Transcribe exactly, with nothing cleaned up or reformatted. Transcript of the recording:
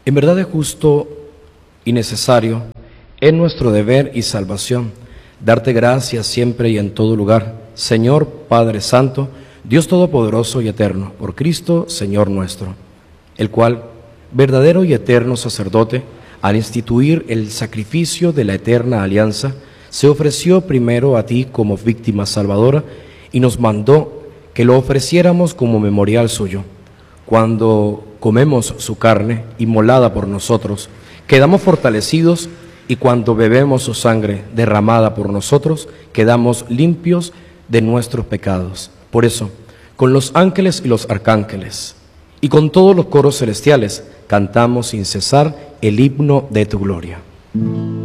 En verdad es justo y necesario, es nuestro deber y salvación, darte gracias siempre y en todo lugar, Señor Padre Santo, Dios Todopoderoso y Eterno, por Cristo, Señor nuestro, el cual, verdadero y eterno sacerdote, al instituir el sacrificio de la eterna alianza, se ofreció primero a ti como víctima salvadora y nos mandó que lo ofreciéramos como memorial suyo. Cuando comemos su carne, inmolada por nosotros, quedamos fortalecidos, y cuando bebemos su sangre derramada por nosotros, quedamos limpios de nuestros pecados. Por eso, con los ángeles y los arcángeles, y con todos los coros celestiales, cantamos sin cesar el himno de tu gloria.